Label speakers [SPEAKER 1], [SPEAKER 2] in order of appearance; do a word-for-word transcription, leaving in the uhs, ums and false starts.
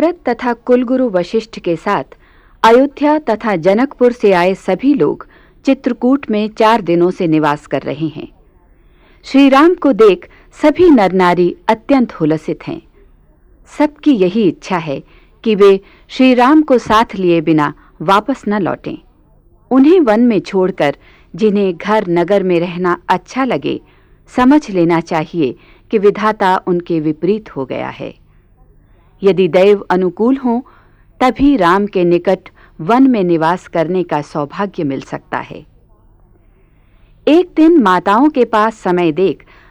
[SPEAKER 1] नारद तथा कुलगुरु वशिष्ठ के साथ अयोध्या तथा जनकपुर से आए सभी लोग चित्रकूट में चार दिनों से निवास कर रहे हैं। श्री राम को देख सभी नर नारी अत्यंत हुलसित हैं। सबकी यही इच्छा है कि वे श्री राम को साथ लिए बिना वापस न लौटें। उन्हें वन में छोड़कर जिन्हें घर नगर में रहना अच्छा लगे, समझ लेना चाहिए कि विधाता उनके विपरीत हो गया है। यदि दैव अनुकूल हो तभी राम के निकट वन में निवास करने का सौभाग्य मिल सकता है। एक दिन माताओं के पास समय देख